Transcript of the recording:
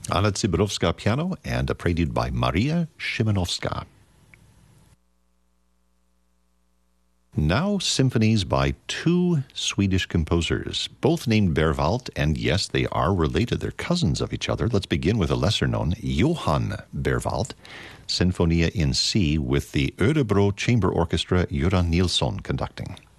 Anna Tsiborowska piano and a prelude by Maria Szymanowska. Now symphonies by two Swedish composers, both named Berwald, and yes, they are related. They're cousins of each other. Let's begin with a lesser-known, Johann Berwald, Sinfonia in C with the Örebro Chamber Orchestra, Göran Nilsson conducting.